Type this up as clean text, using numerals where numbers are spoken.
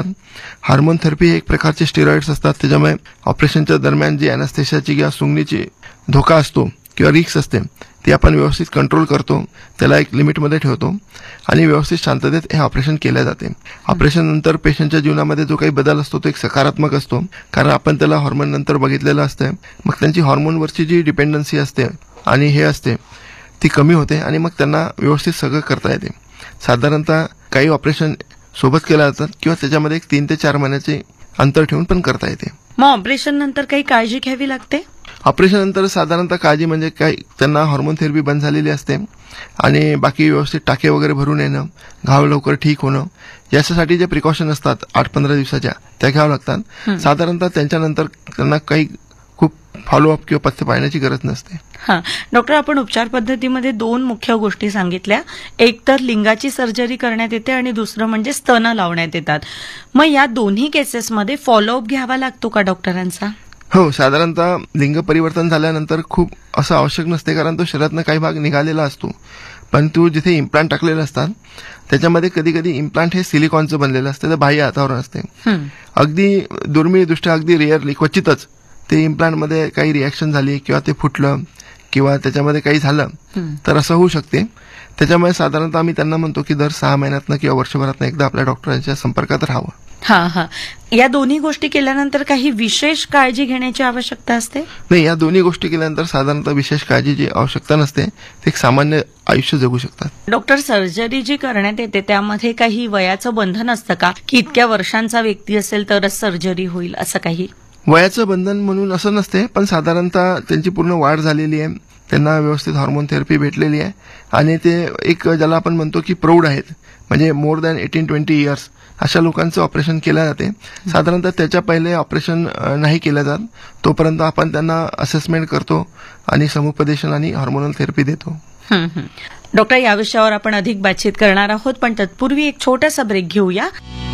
असतात. Hormone therapy हे एक प्रकारचे स्टेरॉइड्स असतात. त्याच्यामुळे ऑपरेशनच्या दरम्यान जी अॅनेस्थेशियाची किंवा सुंगणीची धोका असतो किंवा रिस्क असते ती आपण व्यवस्थित कंट्रोल करतो, त्याला एक लिमिटमध्ये ठेवतो आणि व्यवस्थित शांततेत हे ऑपरेशन केले जाते. ऑपरेशन नंतर पेशंटच्या जीवनामध्ये जो काही बदल असतो तो एक सकारात्मक असतो, कारण आपण त्याला हॉर्मोन नंतर बघितलेलं असतं. मग त्यांची हॉर्मोनवरची जी डिपेंडन्सी असते आणि हे असते ती कमी होते आणि मग त्यांना व्यवस्थित सगळं करता येते. साधारणतः काही ऑपरेशन सोबत केल्या जातात किंवा त्याच्यामध्ये 3 ते 4 महिन्याचे अंतर ठेवून पण करता येते. मग ऑपरेशन नंतर काही काळजी घ्यावी लागते? ऑपरेशन नंतर साधारणतः काळजी म्हणजे काही त्यांना हार्मोन थेरपी बंद झालेली असते आणि बाकी व्यवस्थित टाके वगैरे भरून येणं, घाव लवकर ठीक होणं, याच्यासाठी जे प्रिकॉशन असतात 8-15 दिवसाच्या त्या घ्यावं लागतात. साधारणतः त्यांच्यानंतर त्यांना काही खूप फॉलोअप किंवा पथ्य पाळण्याची गरज नसते. डॉक्टर, आपण उपचार पद्धतीमध्ये 2 मुख्य गोष्टी सांगितल्या. एक तर लिंगाची सर्जरी करण्यात येते आणि दुसरं म्हणजे स्तन लावण्यात येतात. मग या दोन्ही केसेसमध्ये फॉलोअप घ्यावा लागतो का डॉक्टरांचा? हो, साधारणतः लिंग परिवर्तन झाल्यानंतर खूप असं आवश्यक नसते, कारण तो शरीरातनं काही भाग निघालेला असतो. पण तू जिथे इम्प्लांट टाकलेले असतात त्याच्यामध्ये कधी कधी इम्प्लांट हे सिलिकॉनचं बनलेलं असतं, तर बाह्य हातावर असते. अगदी दुर्मिळदृष्ट्या अगदी रेअरली क्वचितच ते इम्प्लांटमध्ये काही रिॲक्शन झाली किंवा ते फुटलं किंवा त्याच्यामध्ये काही झालं तर असं होऊ शकते. त्याच्यामुळे साधारणतः आम्ही त्यांना म्हणतो की दर 6 महिन्यातनं किंवा वर्षभरातनं एकदा आपल्या डॉक्टरांच्या संपर्कात राहावं. या दोन्ही गोष्टी केल्यानंतर काही विशेष काळजी घेण्याची आवश्यकता असते? नाही, या दोन्ही गोष्टी केल्यानंतर साधारणतः विशेष काळजीची आवश्यकता नसते, ते एक सामान्य आयुष्य जगू शकतात. डॉक्टर, सर्जरी जी करण्यात येते त्यामध्ये काही वयाचं बंधन असतं का, की इतक्या वर्षांचा व्यक्ती असेल तरच सर्जरी होईल असं काही? वयाचं बंधन म्हणून असं नसते, पण साधारणतः त्यांची पूर्ण वाढ झालेली आहे, त्यांना व्यवस्थित हार्मोन थेरपी भेटलेली आहे आणि ते एक ज्याला आपण म्हणतो की प्रौढ आहेत, म्हणजे मोर दॅन 18-20 इयर्स अशा लोकांचं ऑपरेशन केलं जाते. साधारणतः त्याच्या पहिले ऑपरेशन नाही केलं जात, तोपर्यंत आपण त्यांना असेसमेंट करतो आणि समुपदेशन आणि हार्मोनल थेरपी देतो. डॉक्टर, या विषयावर आपण अधिक बातचीत करणार आहोत, पण तत्पूर्वी एक छोटासा ब्रेक घेऊया.